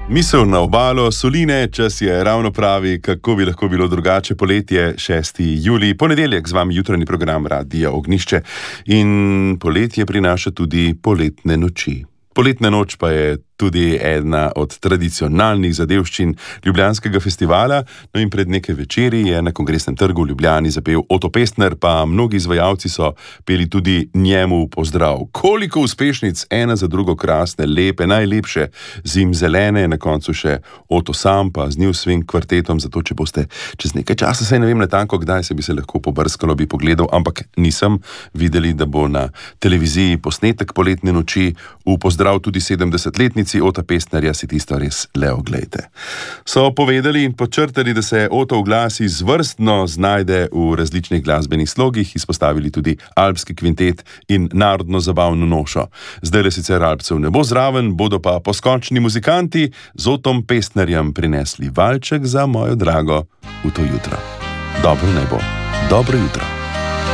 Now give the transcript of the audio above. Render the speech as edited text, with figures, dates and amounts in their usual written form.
Misel na obalo, soline, čas je ravno pravi, kako bi lahko bilo drugače. Poletje, 6. julij, ponedeljek, z vami jutranji program Radia Ognjišče. In poletje prinaša tudi poletne noči. Poletna noč pa je tudi ena od tradicionalnih zadevščin Ljubljanskega festivala. No in pred nekaj večeri je na Kongresnem trgu v Ljubljani zapel Oto Pestner, pa mnogi izvajalci so peli tudi njemu v pozdrav. Koliko uspešnic, ena za drugo krasne, lepe, najlepše, zimzelene, na koncu še Oto sam, pa z New Swing kvartetom, zato če boste čez nekaj časa, saj ne vem natanko, kdaj se bi se lahko pobrskalo, bi pogledal, ampak nisem videli, da bo na televiziji posnetek poletne noči v pozdrav tudi 70-letnici Ota Pestnerja, si tisto res le oglejte. So povedali in podčrtali, da se Oto v glas izvrstno znajde v različnih glasbenih slogih, izpostavili tudi alpski kvintet in narodno zabavno nošo. Zdaj le sicer alpcev ne bo zraven, bodo pa poskočni muzikanti z Otom Pestnerjem prinesli valček za mojo drago v to jutro. Dobro naj bo. Dobro jutro.